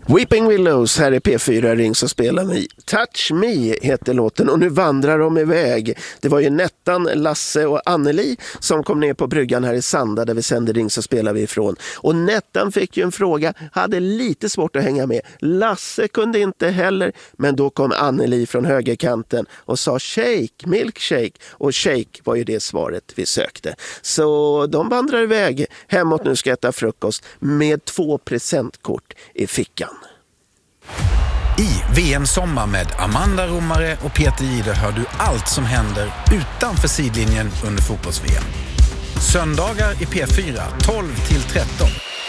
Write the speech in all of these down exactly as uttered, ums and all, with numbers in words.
Weeping Willows, här är P fyra Ring så spelar vi. Touch Me heter låten och nu vandrar de iväg. Det var ju Nettan, Lasse och Anneli som kom ner på bryggan här i Sanda där vi sänder Ring så spelar vi ifrån. Och Nettan fick ju en fråga, hade lite svårt att hänga med. Lasse kunde inte heller, men då kom Anneli från högerkanten och sa shake, milkshake. Och shake var ju det svaret vi sökte. Så de vandrar iväg hemåt, nu ska äta frukost med två presentkort i fickan. I V M-sommar med Amanda Romare och Peter Jihde hör du allt som händer utanför sidlinjen under fotbolls-V M. Söndagar i P fyra tolv till tretton.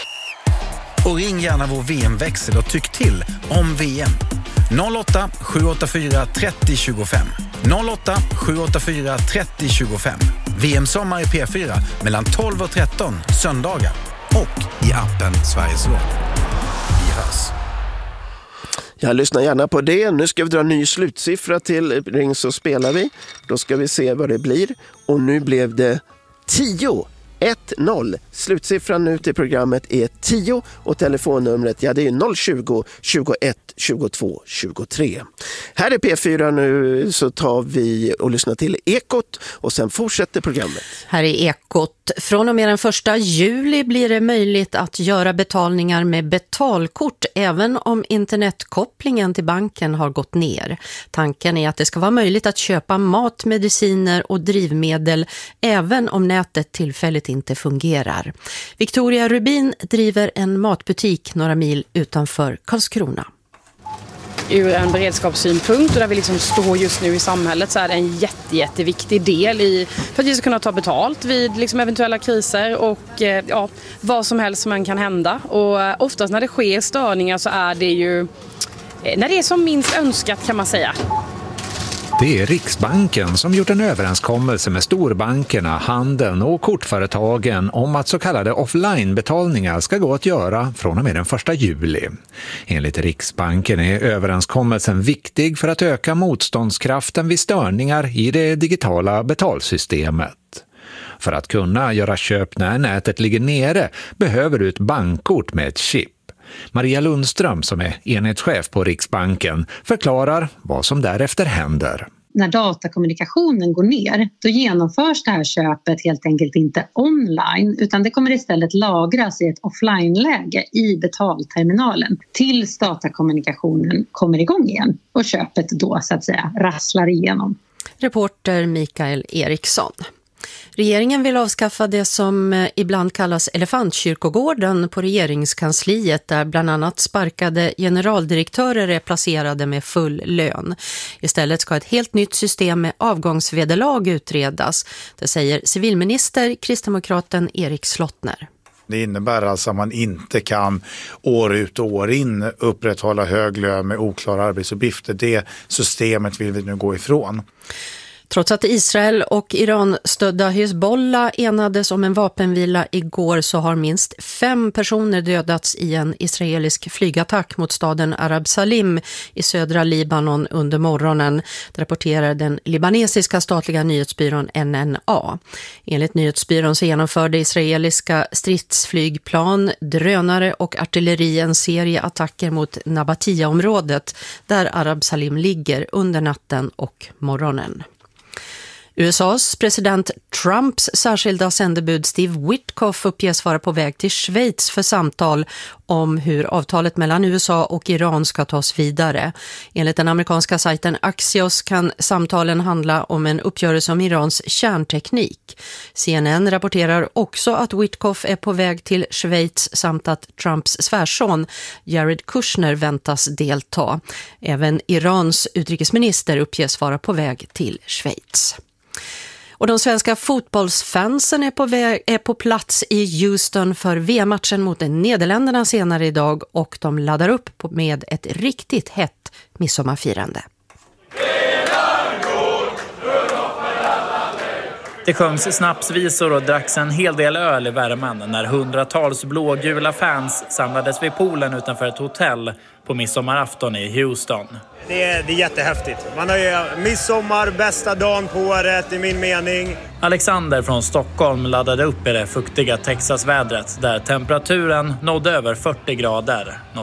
Och ring gärna vår V M-växel och tyck till om V M. noll åtta sju åtta fyra tre noll två fem. noll åtta sju åtta fyra tre noll två fem. V M-sommar i P fyra mellan tolv och tretton söndagar. Och i appen Sveriges Radio. Vi hörs. Jag lyssnar gärna på det. Nu ska vi dra en ny slutsiffra till Ring så spelar vi. Då ska vi se vad det blir. Och nu blev det tio. ett noll. Slutsiffran nu till programmet är tio och telefonnumret, ja det är noll tjugo tjugoett tjugotvå tjugotre. Här är P fyra nu, så tar vi och lyssnar till Ekot och sen fortsätter programmet. Här är Ekot. Från och med den första juli blir det möjligt att göra betalningar med betalkort även om internetkopplingen till banken har gått ner. Tanken är att det ska vara möjligt att köpa mat, mediciner och drivmedel även om nätet tillfälligt inte fungerar. Victoria Rubin driver en matbutik några mil utanför Karlskrona. Ur en beredskapssynpunkt och där vi liksom står just nu i samhället så är det en jätte, jätteviktig del i, för att vi ska kunna ta betalt vid liksom eventuella kriser och ja, vad som helst som kan hända. Och oftast när det sker störningar så är det ju när det är som minst önskat, kan man säga. Det är Riksbanken som gjort en överenskommelse med storbankerna, handeln och kortföretagen om att så kallade offline-betalningar ska gå att göra från och med den första juli. Enligt Riksbanken är överenskommelsen viktig för att öka motståndskraften vid störningar i det digitala betalsystemet. För att kunna göra köp när nätet ligger nere behöver du ett bankkort med ett chip. Maria Lundström, som är enhetschef på Riksbanken, förklarar vad som därefter händer. När datakommunikationen går ner, då genomförs det här köpet helt enkelt inte online, utan det kommer istället lagras i ett offline-läge i betalterminalen tills datakommunikationen kommer igång igen och köpet då så att säga rasslar igenom. Reporter Mikael Eriksson. Regeringen vill avskaffa det som ibland kallas elefantkyrkogården på regeringskansliet, där bland annat sparkade generaldirektörer är placerade med full lön. Istället ska ett helt nytt system med avgångsvederlag utredas. Det säger civilminister kristdemokraten Erik Slottner. Det innebär alltså att man inte kan år ut och år in upprätthålla hög lön med oklara arbetsuppgifter. Det systemet vill vi nu gå ifrån. Trots att Israel och Iran stödda Hezbollah enades om en vapenvila igår, så har minst fem personer dödats i en israelisk flygattack mot staden Arab Salim i södra Libanon under morgonen, rapporterar den libanesiska statliga nyhetsbyrån N N A. Enligt nyhetsbyrån så genomförde israeliska stridsflygplan, drönare och artilleri en serie attacker mot Nabatia-området där Arab Salim ligger under natten och morgonen. U S A:s president Trumps särskilda sändebud Steve Witkoff uppges vara på väg till Schweiz för samtal om hur avtalet mellan U S A och Iran ska tas vidare. Enligt den amerikanska sajten Axios kan samtalen handla om en uppgörelse om Irans kärnteknik. C N N rapporterar också att Witkoff är på väg till Schweiz samt att Trumps svärson Jared Kushner väntas delta. Även Irans utrikesminister uppges vara på väg till Schweiz. Och de svenska fotbollsfansen är på, väg, är på plats i Houston för V M-matchen mot Nederländerna senare idag, och de laddar upp med ett riktigt hett midsommarfirande. Det sjöngs snapsvisor och dracks en hel del öl i värmen när hundratals blågula fans samlades vid poolen utanför ett hotell på midsommarafton i Houston. Det är, det är jättehäftigt. Man har ju midsommar, bästa dagen på året i min mening. Alexander från Stockholm laddade upp i det fuktiga Texasvädret där temperaturen nådde över fyrtio grader.